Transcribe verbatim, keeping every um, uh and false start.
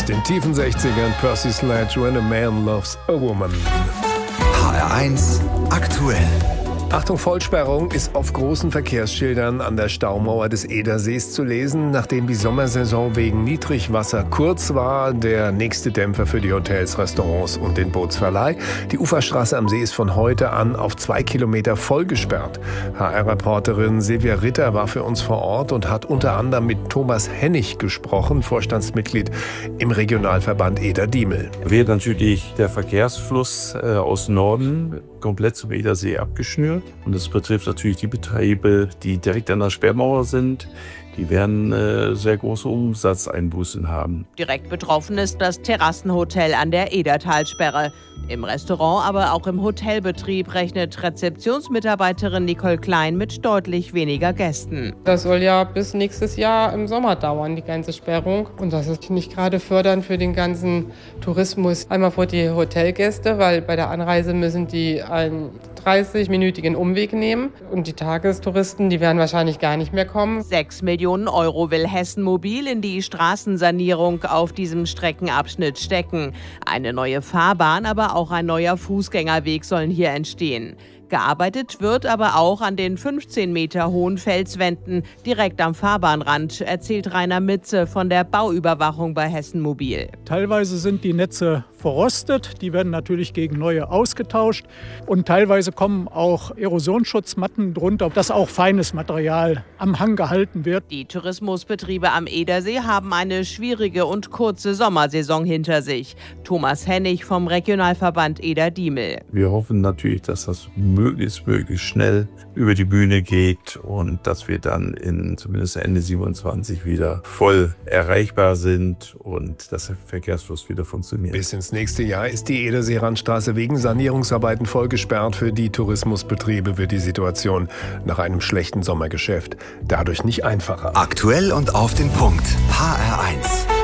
Aus den tiefen sechzigern Percy Sledge, When a Man Loves a Woman. H R eins aktuell. Achtung, Vollsperrung ist auf großen Verkehrsschildern an der Staumauer des Edersees zu lesen. Nachdem die Sommersaison wegen Niedrigwasser kurz war, der nächste Dämpfer für die Hotels, Restaurants und den Bootsverleih. Die Uferstraße am See ist von heute an auf zwei Kilometer voll gesperrt. H R-Reporterin Silvia Ritter war für uns vor Ort und hat unter anderem mit Thomas Hennig gesprochen, Vorstandsmitglied im Regionalverband Eder-Diemel. Wird natürlich der Verkehrsfluss äh, aus Norden komplett zum Edersee abgeschnürt. Und das betrifft natürlich die Betriebe, die direkt an der Sperrmauer sind. Die werden äh, sehr große Umsatzeinbußen haben. Direkt betroffen ist das Terrassenhotel an der Edertalsperre. Im Restaurant, aber auch im Hotelbetrieb rechnet Rezeptionsmitarbeiterin Nicole Klein mit deutlich weniger Gästen. Das soll ja bis nächstes Jahr im Sommer dauern, die ganze Sperrung. Und das ist nicht gerade fördernd für den ganzen Tourismus. Einmal für die Hotelgäste, weil bei der Anreise müssen die einen dreißig-minütigen Umweg nehmen. Und die Tagestouristen, die werden wahrscheinlich gar nicht mehr kommen. Sechs Millionen Euro will Hessen Mobil in die Straßensanierung auf diesem Streckenabschnitt stecken. Eine neue Fahrbahn, aber auch ein neuer Fußgängerweg sollen hier entstehen. Gearbeitet wird aber auch an den fünfzehn Meter hohen Felswänden direkt am Fahrbahnrand, erzählt Rainer Mitze von der Bauüberwachung bei Hessen Mobil. Teilweise sind die Netze verrostet, die werden natürlich gegen neue ausgetauscht und teilweise kommen auch Erosionsschutzmatten drunter, dass auch feines Material am Hang gehalten wird. Die Tourismusbetriebe am Edersee haben eine schwierige und kurze Sommersaison hinter sich. Thomas Hennig vom Regionalverband Eder-Diemel. Wir hoffen natürlich, dass das möglichst möglichst schnell über die Bühne geht und dass wir dann in zumindest Ende siebenundzwanzig wieder voll erreichbar sind und dass der Verkehrsfluss wieder funktioniert. Bis ins nächste Jahr ist die Edersee-Randstraße wegen Sanierungsarbeiten voll gesperrt. Für die Tourismusbetriebe wird die Situation nach einem schlechten Sommergeschäft dadurch nicht einfacher. Aktuell und auf den Punkt. H R eins.